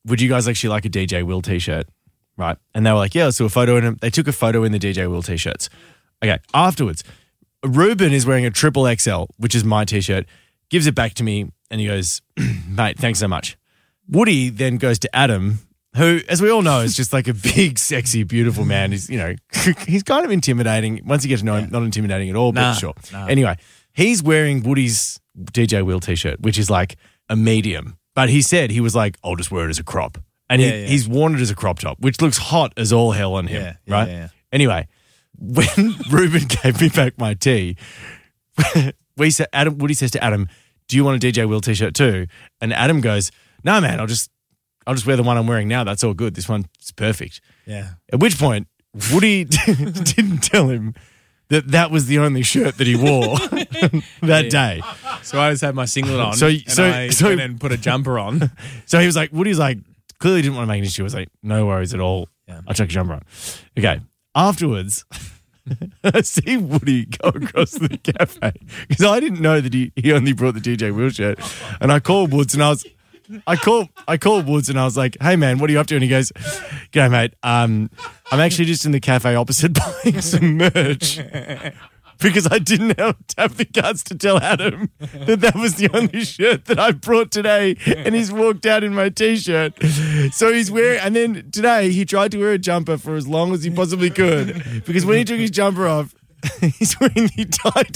would you guys actually like a DJ Will t-shirt? Right. And they were like, yeah, let's do a photo. And they took a photo in the DJ Will t-shirts. Okay. Afterwards, Ruben is wearing a triple XL, which is my t-shirt, gives it back to me and he goes, mate, thanks so much. Woody then goes to Adam, who, as we all know, is just like a big, sexy, beautiful man. He's, he's kind of intimidating. Once you get to know him, not intimidating at all, but sure. Anyway, he's wearing Woody's DJ Will t-shirt, which is like a medium. But he said, he was like, I'll just wear it as a crop. And he's worn it as a crop top, which looks hot as all hell on him, right? Yeah. Anyway, when Ruben gave me back my tee, Woody says to Adam, do you want a DJ Will t-shirt too? And Adam goes, no, man, I'll just wear the one I'm wearing now. That's all good. This one's perfect. Yeah. At which point, Woody didn't tell him that was the only shirt that he wore that day. So I just had my singlet on and then put a jumper on. So he was like, Woody's like, clearly didn't want to make an issue. I was like, no worries at all. Yeah. I'll chuck a jumper on. Okay. Afterwards, I see Woody go across the cafe because I didn't know that he only brought the DJ Will shirt. And I called Woods and I called Woods and I was like, hey man, what are you up to? And he goes, g'day mate, I'm actually just in the cafe opposite buying some merch because I didn't have the guts to tell Adam that was the only shirt that I brought today and he's walked out in my t-shirt. So he's wearing, and then today he tried to wear a jumper for as long as he possibly could because when he took his jumper off, he's wearing the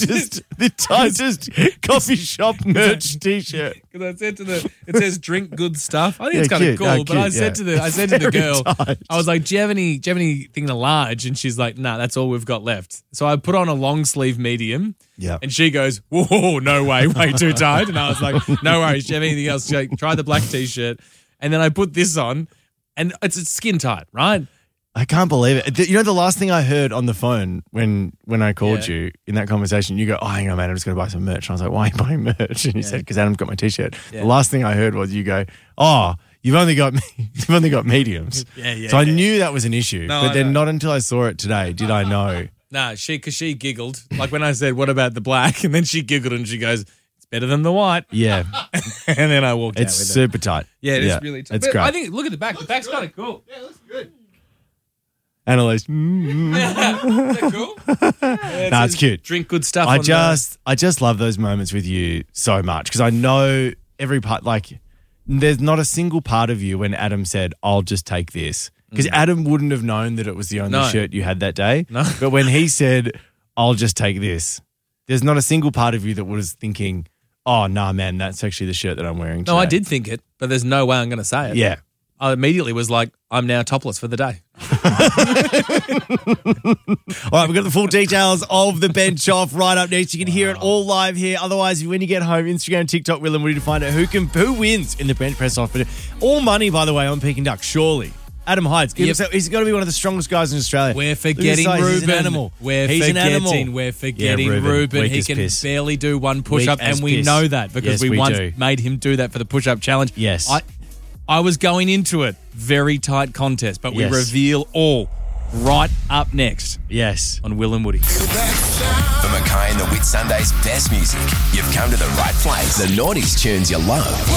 tightest coffee shop merch t-shirt. Because it says drink good stuff. I think it's kind of cool, but I said to the girl, tight. I was like, do you have anything in a large? And she's like, nah, that's all we've got left. So I put on a long sleeve medium. Yeah. And she goes, whoa, no way too tight. And I was like, no worries. Do you have anything else? She's like, try the black t-shirt. And then I put this on and it's skin tight, right? I can't believe it. You know, the last thing I heard on the phone when I called you in that conversation, you go, oh, hang on, man, I'm just going to buy some merch. And I was like, why are you buying merch? And you said, because Adam's got my t-shirt. Yeah. The last thing I heard was you go, oh, you've only got mediums. So I knew that was an issue. But then not until I saw it today did I know. Nah, because she giggled. Like when I said, what about the black? And then she giggled and she goes, it's better than the white. Yeah. And then I walked out with it. It's super tight. Yeah, it is really tight. It's great. I think, look at the back. The back's kind of cool. Yeah, it looks good. Annalise. Is that cool? No, it's cute. Drink good stuff. I just love those moments with you so much because I know every part. Like, there's not a single part of you when Adam said, "I'll just take this," because Adam wouldn't have known that it was the only shirt you had that day. No. But when he said, "I'll just take this," there's not a single part of you that was thinking, "Oh, nah, man, that's actually the shirt that I'm wearing today." No, I did think it, but there's no way I'm going to say it. Yeah. I immediately was like, I'm now topless for the day. All right, we've got the full details of the bench off right up next. You can hear it all live here. Otherwise, when you get home, Instagram, TikTok, Will and Woody to find out who wins in the bench press off. All money, by the way, on Peking Duck, surely. Adam Hydes, he's got to be one of the strongest guys in Australia. We're forgetting Ruben. He's an animal. We're forgetting Ruben. He can barely do one push-up, and we know that because we once made him do that for the push-up challenge. Yes. I was going into it, very tight contest, but we reveal all right up next. Yes. On Will and Woody. For Mackay and the Whit Sunday's best music, you've come to the right place. The noughties tunes you love.